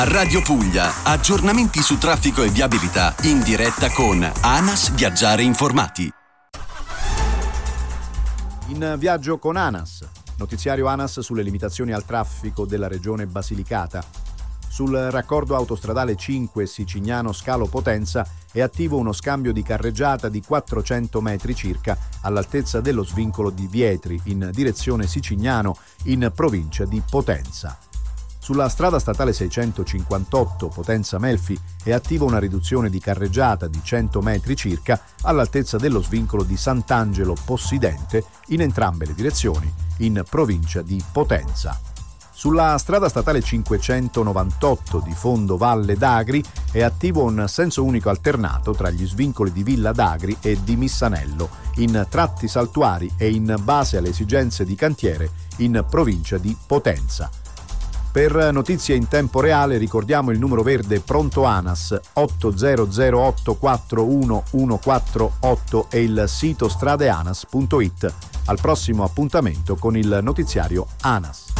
Radio Puglia, aggiornamenti su traffico e viabilità in diretta con ANAS Viaggiare Informati. In viaggio con ANAS, notiziario ANAS sulle limitazioni al traffico della regione Basilicata. Sul raccordo autostradale 5 Sicignano-Scalo Potenza è attivo uno scambio di carreggiata di 400 metri circa all'altezza dello svincolo di Vietri in direzione Sicignano in provincia di Potenza. Sulla strada statale 658 Potenza-Melfi è attiva una riduzione di carreggiata di 100 metri circa all'altezza dello svincolo di Sant'Angelo Possidente in entrambe le direzioni in provincia di Potenza. Sulla strada statale 598 di Fondo Valle d'Agri è attivo un senso unico alternato tra gli svincoli di Villa d'Agri e di Missanello in tratti saltuari e in base alle esigenze di cantiere in provincia di Potenza. Per notizie in tempo reale ricordiamo il numero verde pronto ANAS 800841148 e il sito stradeanas.it. Al prossimo appuntamento con il notiziario ANAS.